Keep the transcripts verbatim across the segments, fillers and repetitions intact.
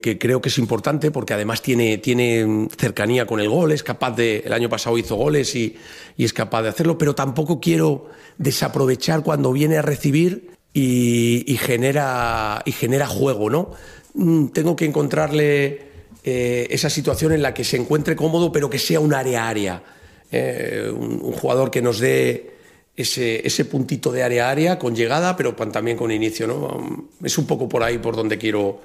que creo que es importante porque además tiene, tiene cercanía con el gol, es capaz de, el año pasado hizo goles y, y es capaz de hacerlo, pero tampoco quiero desaprovechar cuando viene a recibir y, y, genera, y genera juego, ¿no? Tengo que encontrarle eh, esa situación en la que se encuentre cómodo, pero que sea un área-área, eh, un, un jugador que nos dé ese, ese puntito de área-área con llegada, pero también con inicio, ¿no? Es un poco por ahí por donde quiero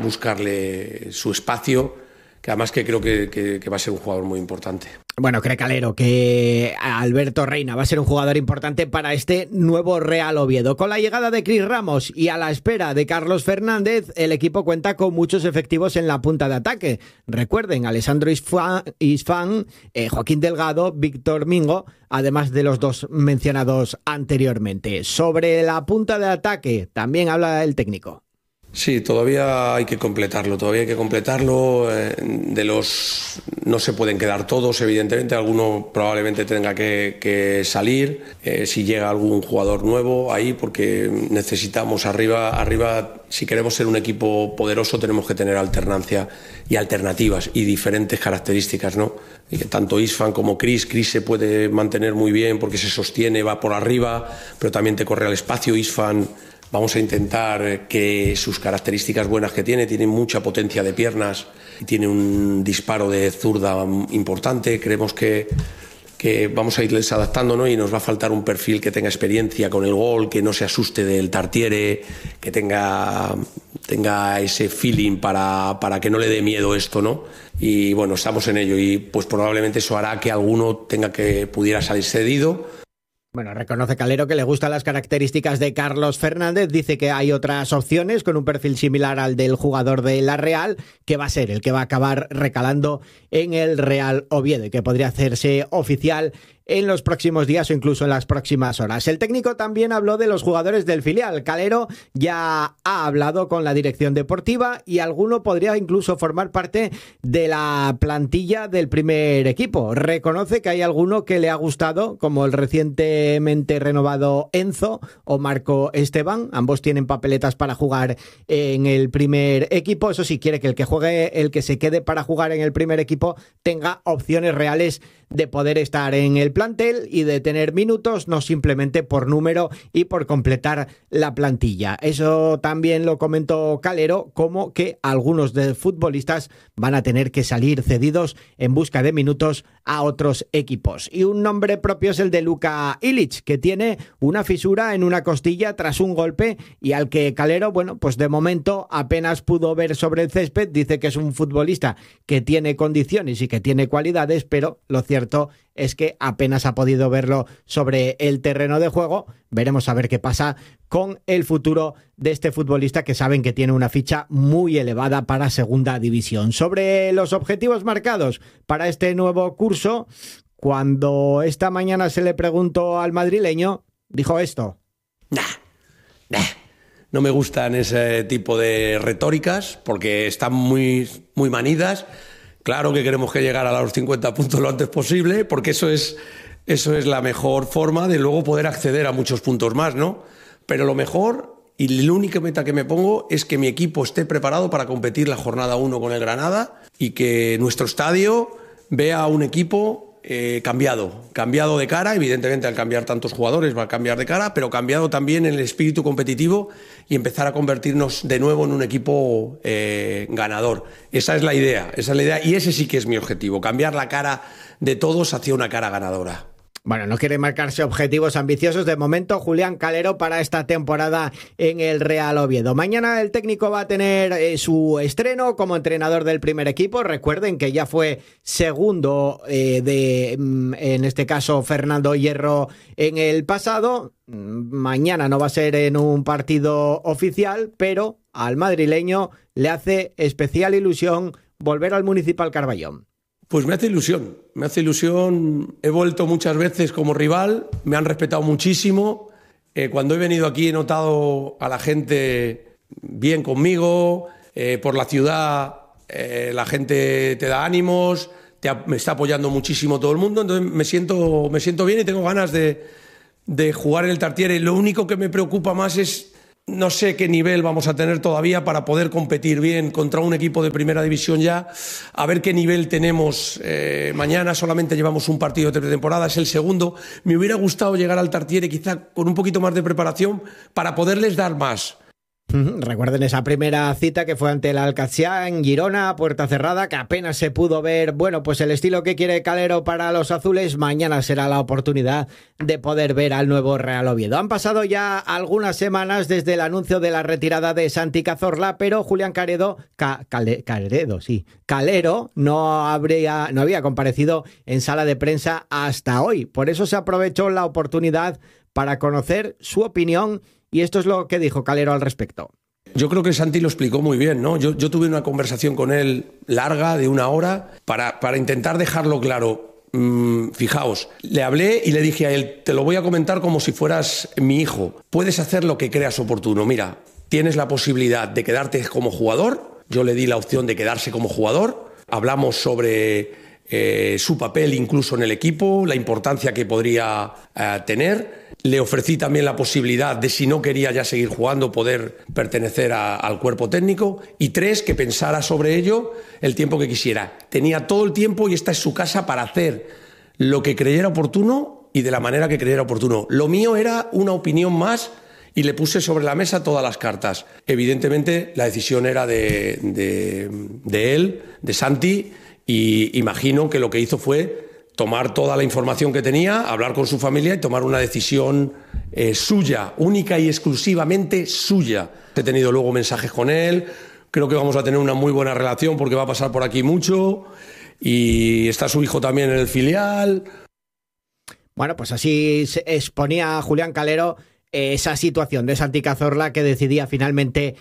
buscarle su espacio, que además que creo que, que, que va a ser un jugador muy importante. Bueno, cree Calero que Alberto Reina va a ser un jugador importante para este nuevo Real Oviedo. Con la llegada de Cris Ramos y a la espera de Carlos Fernández, el equipo cuenta con muchos efectivos en la punta de ataque. Recuerden, Alessandro Isfán, eh, Joaquín Delgado, Víctor Mingo, además de los dos mencionados anteriormente. Sobre la punta de ataque, también habla el técnico. Sí, todavía hay que completarlo, todavía hay que completarlo. Eh, de los no se pueden quedar todos, evidentemente, alguno probablemente tenga que, que salir. Eh, si llega algún jugador nuevo ahí, porque necesitamos arriba, arriba, si queremos ser un equipo poderoso, tenemos que tener alternancia y alternativas y diferentes características, ¿no? Y que tanto Isfán como Cris, Cris se puede mantener muy bien porque se sostiene, va por arriba, pero también te corre al espacio. Isfán, vamos a intentar que sus características buenas que tiene, tiene mucha potencia de piernas y tiene un disparo de zurda importante. Creemos que, que vamos a irles adaptando, ¿no? Y nos va a faltar un perfil que tenga experiencia con el gol, que no se asuste del tartiere, que tenga, tenga ese feeling para, para que no le dé miedo esto, ¿no? Y bueno, estamos en ello y pues probablemente eso hará que alguno tenga que pudiera salir cedido. Bueno, reconoce Calero que le gustan las características de Carlos Fernández, dice que hay otras opciones con un perfil similar al del jugador de la Real, que va a ser el que va a acabar recalando en el Real Oviedo y que podría hacerse oficial en los próximos días o incluso en las próximas horas. El técnico también habló de los jugadores del filial. Calero ya ha hablado con la dirección deportiva y alguno podría incluso formar parte de la plantilla del primer equipo. Reconoce que hay alguno que le ha gustado, como el recientemente renovado Enzo o Marco Esteban. Ambos tienen papeletas para jugar en el primer equipo. Eso sí, quiere que el que juegue, el que se quede para jugar en el primer equipo tenga opciones reales de poder estar en el plantel y de tener minutos, no simplemente por número y por completar la plantilla. Eso también lo comentó Calero, como que algunos de futbolistas van a tener que salir cedidos en busca de minutos a otros equipos. Y un nombre propio es el de Luka Ilić, que tiene una fisura en una costilla tras un golpe y al que Calero, bueno, pues de momento apenas pudo ver sobre el césped. Dice que es un futbolista que tiene condiciones y que tiene cualidades, pero lo cierto es que apenas ha podido verlo sobre el terreno de juego. Veremos a ver qué pasa con el futuro de este futbolista, que saben que tiene una ficha muy elevada para segunda división. Sobre los objetivos marcados para este nuevo curso, cuando esta mañana se le preguntó al madrileño, dijo esto. Nah, nah. No me gustan ese tipo de retóricas porque están muy, muy manidas. Claro que queremos que llegar a los cincuenta puntos lo antes posible, porque eso es, eso es la mejor forma de luego poder acceder a muchos puntos más, ¿no? Pero lo mejor y la única meta que me pongo es que mi equipo esté preparado para competir la jornada uno con el Granada y que nuestro estadio vea a un equipo eh, cambiado, cambiado de cara. Evidentemente, al cambiar tantos jugadores va a cambiar de cara, pero cambiado también en el espíritu competitivo y empezar a convertirnos de nuevo en un equipo eh, ganador. Esa es la idea, esa es la idea y ese sí que es mi objetivo, cambiar la cara de todos hacia una cara ganadora. Bueno, no quiere marcarse objetivos ambiciosos de momento Julián Calero para esta temporada en el Real Oviedo. Mañana el técnico va a tener eh, su estreno como entrenador del primer equipo. Recuerden que ya fue segundo eh, de, en este caso, Fernando Hierro en el pasado. Mañana no va a ser en un partido oficial, pero al madrileño le hace especial ilusión volver al Municipal Carballón. Pues me hace ilusión, me hace ilusión. He vuelto muchas veces como rival, me han respetado muchísimo. Eh, cuando he venido aquí he notado a la gente bien conmigo. Eh, por la ciudad eh, la gente te da ánimos, te, me está apoyando muchísimo todo el mundo. Entonces me siento, me siento bien y tengo ganas de, de jugar en el Tartiere. Lo único que me preocupa más es no sé qué nivel vamos a tener todavía para poder competir bien contra un equipo de primera división ya, a ver qué nivel tenemos. Eh, mañana solamente llevamos un partido de pretemporada, es el segundo. Me hubiera gustado llegar al Tartiere quizá con un poquito más de preparación para poderles dar más. Recuerden esa primera cita que fue ante el Alcaciá en Girona, puerta cerrada, que apenas se pudo ver, bueno, pues el estilo que quiere Calero para los azules. Mañana será la oportunidad de poder ver al nuevo Real Oviedo. Han pasado ya algunas semanas desde el anuncio de la retirada de Santi Cazorla, pero Julián Caredo, Ca, Cale, Caredo, sí, Calero no, habría, no había comparecido en sala de prensa hasta hoy. Por eso se aprovechó la oportunidad para conocer su opinión. Y esto es lo que dijo Calero al respecto. Yo creo que Santi lo explicó muy bien, ¿no? Yo, yo tuve una conversación con él larga, de una hora, para, para intentar dejarlo claro. Mm, fijaos, le hablé y le dije a él, te lo voy a comentar como si fueras mi hijo. Puedes hacer lo que creas oportuno. Mira, tienes la posibilidad de quedarte como jugador. Yo le di la opción de quedarse como jugador. Hablamos sobre eh, su papel incluso en el equipo, la importancia que podría eh, tener. Le ofrecí también la posibilidad de, si no quería ya seguir jugando, poder pertenecer a, al cuerpo técnico. Y tres, que pensara sobre ello el tiempo que quisiera. Tenía todo el tiempo y esta es su casa para hacer lo que creyera oportuno y de la manera que creyera oportuno. Lo mío era una opinión más y le puse sobre la mesa todas las cartas. Evidentemente la decisión era de, de, de él, de Santi, y imagino que lo que hizo fue tomar toda la información que tenía, hablar con su familia y tomar una decisión eh, suya, única y exclusivamente suya. He tenido luego mensajes con él, creo que vamos a tener una muy buena relación porque va a pasar por aquí mucho y está su hijo también en el filial. Bueno, pues así se exponía Julián Calero esa situación de Santi Cazorla, que decidía finalmente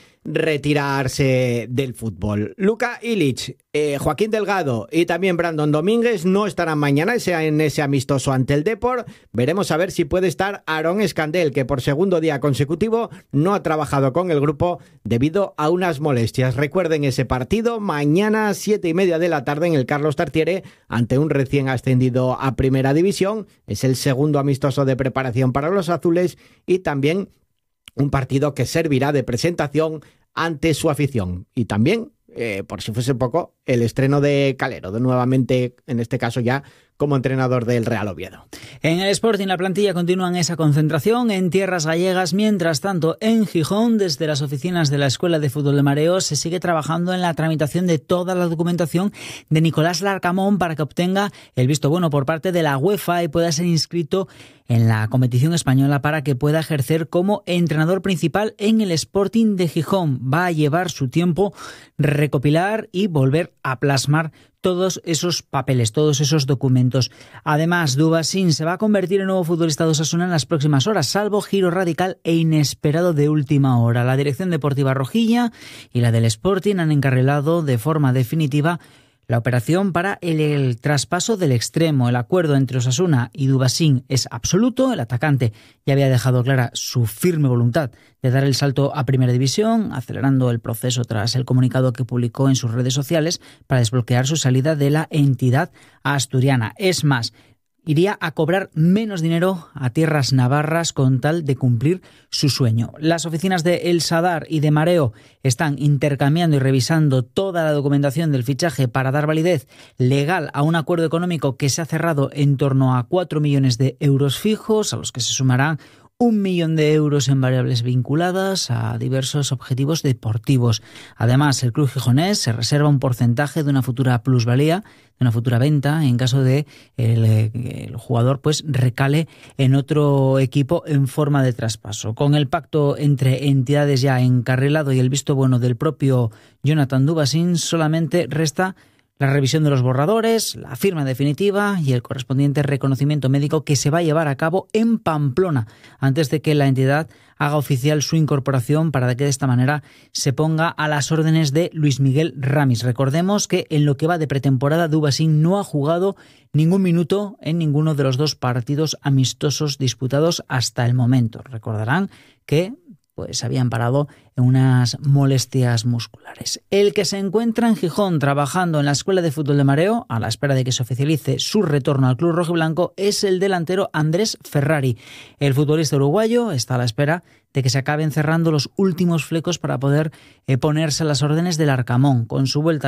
retirarse del fútbol. Luka Ilić, eh, Joaquín Delgado y también Brandon Domínguez no estarán mañana en ese amistoso ante el Depor. Veremos a ver si puede estar Aaron Escandel, que por segundo día consecutivo no ha trabajado con el grupo debido a unas molestias. Recuerden ese partido mañana siete y media de la tarde en el Carlos Tartiere ante un recién ascendido a Primera División. Es el segundo amistoso de preparación para los azules y también un partido que servirá de presentación ante su afición. Y también, eh, por si fuese poco, el estreno de Calero, de nuevamente, en este caso ya, como entrenador del Real Oviedo. En el Sporting la plantilla continúa en esa concentración en tierras gallegas. Mientras tanto, en Gijón, desde las oficinas de la Escuela de Fútbol de Mareo, se sigue trabajando en la tramitación de toda la documentación de Nicolás Larcamón para que obtenga el visto bueno por parte de la UEFA y pueda ser inscrito en la competición española para que pueda ejercer como entrenador principal en el Sporting de Gijón. Va a llevar su tiempo recopilar y volver a plasmar todos esos papeles, todos esos documentos. Además, Dubasín se va a convertir en nuevo futbolista de Osasuna en las próximas horas, salvo giro radical e inesperado de última hora. La dirección deportiva rojilla y la del Sporting han encarrilado de forma definitiva la operación para el, el traspaso del extremo. El acuerdo entre Osasuna y Dubasín es absoluto. El atacante ya había dejado clara su firme voluntad de dar el salto a Primera División, acelerando el proceso tras el comunicado que publicó en sus redes sociales para desbloquear su salida de la entidad asturiana. Es más, iría a cobrar menos dinero a tierras navarras con tal de cumplir su sueño. Las oficinas de El Sadar y de Mareo están intercambiando y revisando toda la documentación del fichaje para dar validez legal a un acuerdo económico que se ha cerrado en torno a cuatro millones de euros fijos, a los que se sumarán un millón de euros en variables vinculadas a diversos objetivos deportivos. Además, el club gijonés se reserva un porcentaje de una futura plusvalía, de una futura venta, en caso de el, el jugador pues recale en otro equipo en forma de traspaso. Con el pacto entre entidades ya encarrilado y el visto bueno del propio Jonathan Dubasín, solamente resta la revisión de los borradores, la firma definitiva y el correspondiente reconocimiento médico que se va a llevar a cabo en Pamplona antes de que la entidad haga oficial su incorporación para que de esta manera se ponga a las órdenes de Luis Miguel Ramis. Recordemos que en lo que va de pretemporada Dubasín no ha jugado ningún minuto en ninguno de los dos partidos amistosos disputados hasta el momento. Recordarán que pues habían parado en unas molestias musculares. El que se encuentra en Gijón trabajando en la Escuela de Fútbol de Mareo, a la espera de que se oficialice su retorno al club rojiblanco, es el delantero Andrés Ferrari. El futbolista uruguayo está a la espera de que se acaben cerrando los últimos flecos para poder eh, ponerse a las órdenes del Arcamón. Con su vuelta